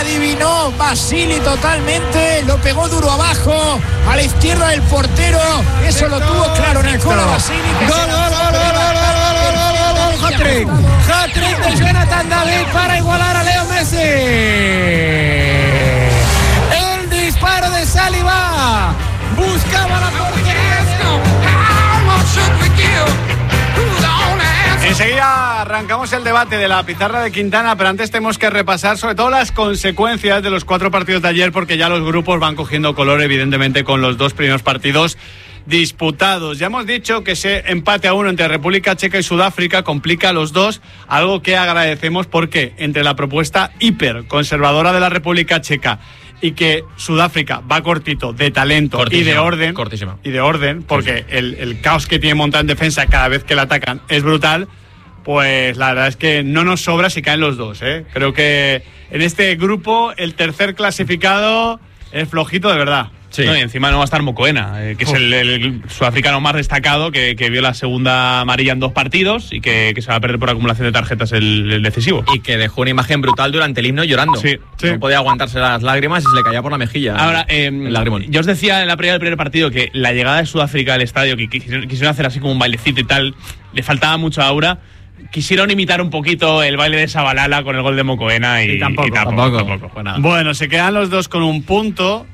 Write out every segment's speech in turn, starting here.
adivinó Vasili totalmente, lo pegó duro abajo, a la izquierda del portero, eso lo tuvo claro en el cono Vasili. Hat-trick de Jonathan David para igualar a Leo Messi. El disparo de Saliba buscaba la portería. Enseguida arrancamos el debate de la pizarra de Quintana, pero antes tenemos que repasar sobre todo las consecuencias de los 4 partidos de ayer, porque ya los grupos van cogiendo color, evidentemente, con los 2 primeros partidos disputados. Ya hemos dicho que ese empate a 1 entre República Checa y Sudáfrica complica a los dos, algo que agradecemos porque entre la propuesta hiper conservadora de la República Checa y que Sudáfrica va cortito de talento y de orden, porque sí. el caos que tiene montado en defensa cada vez que la atacan es brutal, pues la verdad es que no nos sobra si caen los dos, ¿eh? Creo que en este grupo el tercer clasificado es flojito de verdad. Sí. No, y encima no va a estar Mokoena, que es el sudafricano más destacado, que vio la segunda amarilla en 2 partidos y que se va a perder por acumulación de tarjetas el decisivo. Y que dejó una imagen brutal durante el himno llorando. Sí. No podía aguantarse las lágrimas y se le caía por la mejilla. Ahora, yo os decía en la previa del primer partido que la llegada de Sudáfrica al estadio, que quisieron hacer así como un bailecito y tal, le faltaba mucha aura. Quisieron imitar un poquito el baile de Shabalala con el gol de Mokoena y tampoco. Bueno, se quedan los dos con un punto.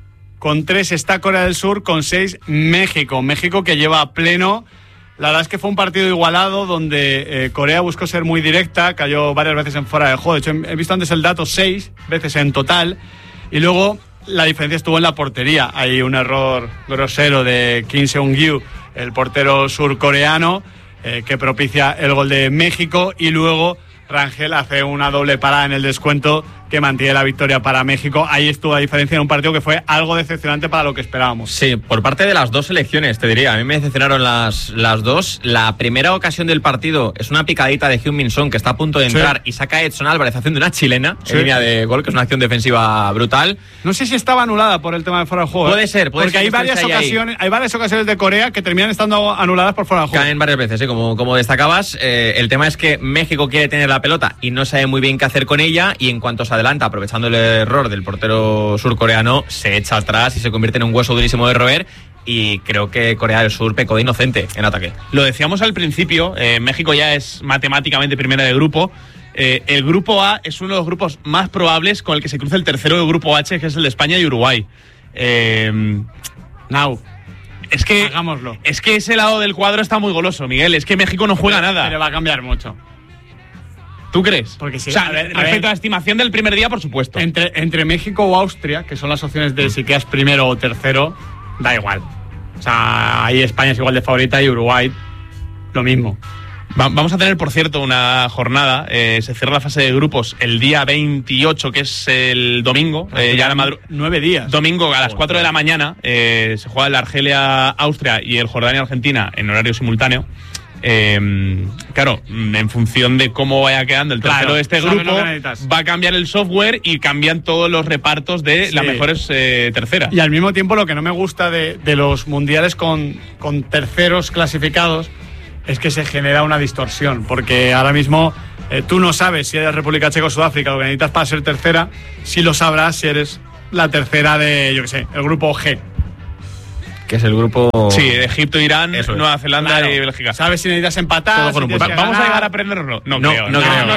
Con 3 está Corea del Sur, con 6 México. México que lleva a pleno. La verdad es que fue un partido igualado donde Corea buscó ser muy directa, cayó varias veces en fuera de juego. De hecho, he visto antes el dato, 6 veces en total. Y luego la diferencia estuvo en la portería. Hay un error grosero de Kim Seung-gyu, el portero surcoreano, que propicia el gol de México. Y luego Rangel hace una doble parada en el descuento que mantiene la victoria para México. Ahí estuvo la diferencia en un partido que fue algo decepcionante para lo que esperábamos. Sí, por parte de las dos selecciones, te diría. A mí me decepcionaron las dos. La primera ocasión del partido es una picadita de Heung-min Son, que está a punto de entrar, y saca a Edson Álvarez haciendo una chilena en línea de gol, que es una acción defensiva brutal. No sé si estaba anulada por el tema de fuera de juego. Puede ser. Porque hay varias ocasiones de Corea que terminan estando anuladas por fuera de juego. Caen varias veces, como destacabas. El tema es que México quiere tener la pelota y no sabe muy bien qué hacer con ella, y en cuanto se adelanta, aprovechando el error del portero surcoreano, se echa atrás y se convierte en un hueso durísimo de roer. Y creo que Corea del Sur pecó de inocente en ataque. Lo decíamos al principio, México ya es matemáticamente primera de grupo. El grupo A es uno de los grupos más probables con el que se cruza el tercero del grupo H, que es el de España y Uruguay. Es que, hagámoslo. Es que ese lado del cuadro está muy goloso, Miguel. Es que México no juega nada. Pero va a cambiar mucho. ¿Tú crees? Porque sí. O sea, respecto a la estimación del primer día, por supuesto. Entre México o Austria, que son las opciones de si quedas primero o tercero, da igual. O sea, ahí España es igual de favorita y Uruguay lo mismo. Vamos a tener, por cierto, una jornada. Se cierra la fase de grupos el día 28, que es el domingo. Ya 9 días. Domingo a las 4 de la mañana. Se juega el Argelia-Austria y el Jordania-Argentina en horario simultáneo. Claro, en función de cómo vaya quedando el tercero de este grupo, va a cambiar el software y cambian todos los repartos de las mejores terceras. Y al mismo tiempo, lo que no me gusta de los mundiales con terceros clasificados es que se genera una distorsión, porque ahora mismo tú no sabes si eres República Checa o Sudáfrica, lo que necesitas para ser tercera. Sí lo sabrás si eres la tercera de, yo qué sé, el grupo G, que es el grupo... Sí, Egipto, Irán, Nueva Zelanda y Bélgica. ¿Sabes si necesitas empatar? ¿Vamos a llegar a aprenderlo? No creo.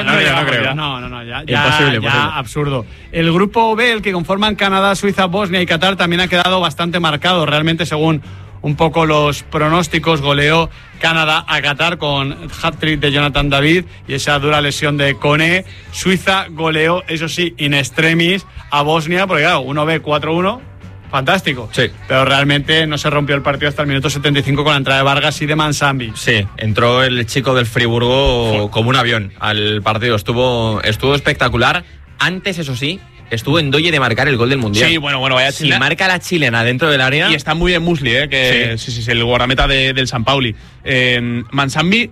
No, ya imposible. Absurdo. El grupo B, el que conforman Canadá, Suiza, Bosnia y Qatar, también ha quedado bastante marcado. Realmente, según un poco los pronósticos, goleó Canadá a Qatar con hat-trick de Jonathan David y esa dura lesión de Kone. Suiza goleó, eso sí, in extremis a Bosnia, porque claro, uno ve 4-1, fantástico. Sí. Pero realmente no se rompió el partido hasta el minuto 75 con la entrada de Vargas y de Mansambi. Sí, entró el chico del Friburgo como un avión al partido. Estuvo espectacular. Antes, eso sí, estuvo en doye de marcar el gol del Mundial. Sí, bueno, vaya chilena. Si marca la chilena dentro del área. Y está muy bien Musli, que sí, el guardameta del San Pauli. Mansambi,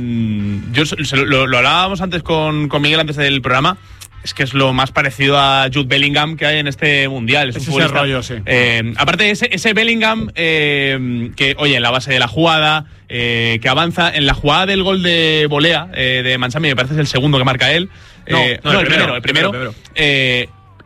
lo hablábamos antes con Miguel antes del programa. Es que es lo más parecido a Jude Bellingham que hay en este Mundial. Es ese rollo, sí. Aparte, ese Bellingham que, oye, en la base de la jugada, que avanza en la jugada del gol de volea de Mansambi, me parece es el segundo que marca él. El primero.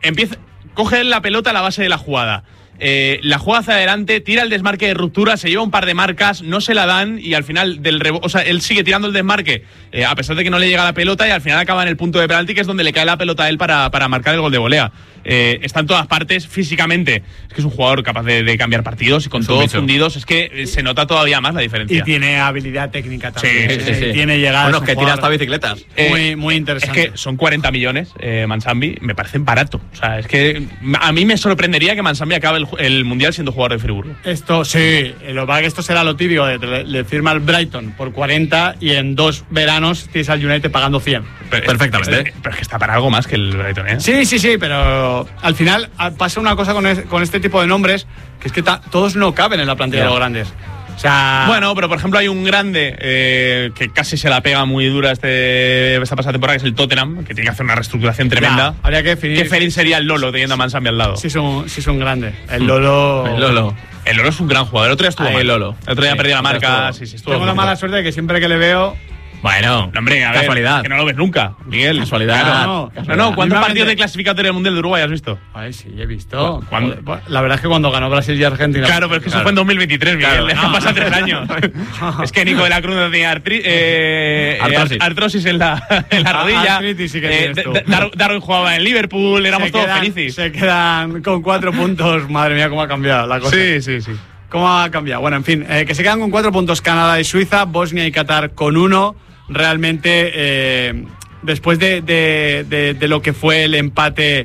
coge la pelota a la base de la jugada. La juega hacia adelante, tira el desmarque de ruptura, se lleva un par de marcas, no se la dan y al final él sigue tirando el desmarque a pesar de que no le llega la pelota y al final acaba en el punto de penalti, que es donde le cae la pelota a él para marcar el gol de volea. Está en todas partes físicamente, es que es un jugador capaz de cambiar partidos y con todos fundidos, es que se nota todavía más la diferencia. Y tiene habilidad técnica también. Sí. Tiene llegadas. Bueno, que tira hasta bicicletas. Muy interesante. Es que son 40 millones, Mansambi, me parecen barato. O sea, es que a mí me sorprendería que Mansambi acabe el Mundial siendo jugador de Friburgo. Esto sí, lo que pasa es que esto será lo tibio. Le firma el Brighton por 40 y en 2 veranos tienes al United pagando 100. Perfectamente. Pero es que está para algo más que el Brighton, ¿eh? Sí, pero al final pasa una cosa con este tipo de nombres, que es que todos no caben en la plantilla de los grandes. O sea, bueno, pero por ejemplo hay un grande que casi se la pega muy dura esta pasada temporada, que es el Tottenham, que tiene que hacer una reestructuración tremenda. Habría que definir. ¿Qué Ferin sería el Lolo teniendo a Mansambi al lado? Sí, son grandes. El Lolo es un gran jugador. El otro día estuvo mal. El otro día perdió la marca. Estuvo Tengo la mala suerte de que siempre que le veo. Bueno, hombre, a ver, casualidad. Que no lo ves nunca, Miguel. Casualidad. Claro. No, ¿cuántos partidos de clasificatoria del Mundial de Uruguay has visto? Ay, sí, he visto. La verdad es que cuando ganó Brasil y Argentina. Claro, pero es que eso fue en 2023, Miguel. Han pasado 3 años. Es que Nico de la Cruz tenía artrosis en la rodilla. Artritis, sí que tienes tú. Darwin jugaba en Liverpool, éramos todos felices. Se quedan con 4 puntos. Madre mía, cómo ha cambiado la cosa. Sí. ¿Cómo ha cambiado? Bueno, en fin, que se quedan con 4 puntos Canadá y Suiza, Bosnia y Qatar con 1. Realmente, después de lo que fue el empate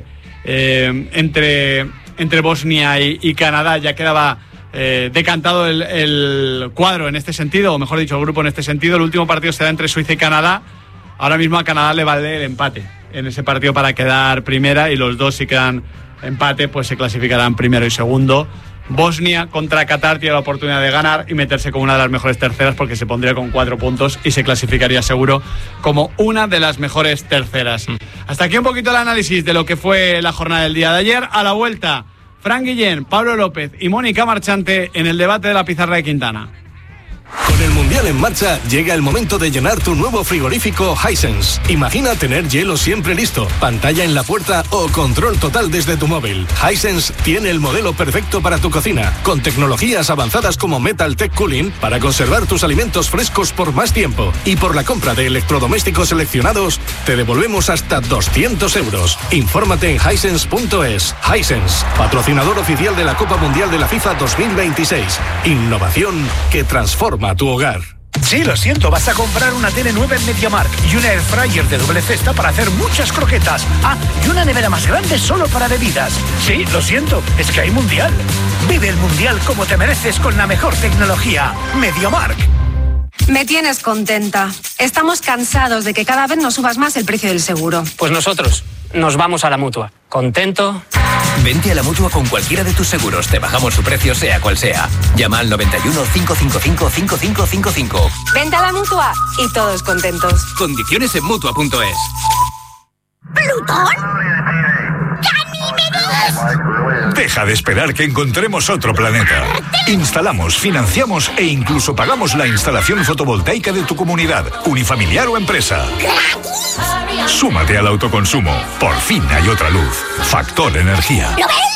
entre Bosnia y Canadá, ya quedaba decantado el cuadro en este sentido, o mejor dicho, el grupo en este sentido. El último partido será entre Suiza y Canadá. Ahora mismo a Canadá le vale el empate en ese partido para quedar primera, y los dos, si quedan empate, pues se clasificarán primero y segundo. Bosnia contra Qatar tiene la oportunidad de ganar y meterse como una de las mejores terceras, porque se pondría con 4 puntos y se clasificaría seguro como una de las mejores terceras. Hasta aquí un poquito el análisis de lo que fue la jornada del día de ayer. A la vuelta, Fran Guillén, Pablo López y Mónica Marchante en el debate de la pizarra de Quintana. Con el Mundial en marcha, llega el momento de llenar tu nuevo frigorífico Hisense. Imagina tener hielo siempre listo, pantalla en la puerta o control total desde tu móvil. Hisense tiene el modelo perfecto para tu cocina, con tecnologías avanzadas como Metal Tech Cooling para conservar tus alimentos frescos por más tiempo. Y por la compra de electrodomésticos seleccionados, te devolvemos hasta 200 euros. Infórmate en hisense.es. Hisense, patrocinador oficial de la Copa Mundial de la FIFA 2026. Innovación que transforma tu hogar. Sí, lo siento, vas a comprar una tele nueva en MediaMarkt y una air fryer de doble cesta para hacer muchas croquetas. Y una nevera más grande solo para bebidas. Sí, lo siento, es que hay Mundial. Vive el Mundial como te mereces con la mejor tecnología. MediaMarkt. Me tienes contenta. Estamos cansados de que cada vez nos subas más el precio del seguro. Pues nosotros nos vamos a la Mutua. ¿Contento? Vente a la Mutua con cualquiera de tus seguros. Te bajamos su precio, sea cual sea. Llama al 91 555 5555. Vente a la Mutua y todos contentos. Condiciones en Mutua.es. ¿Plutón? ¡Ganímedes! Deja de esperar que encontremos otro planeta. Instalamos, financiamos e incluso pagamos la instalación fotovoltaica de tu comunidad, unifamiliar o empresa. ¿Gratis? Súmate al autoconsumo. Por fin hay otra luz. Factor Energía. ¿Lo ves?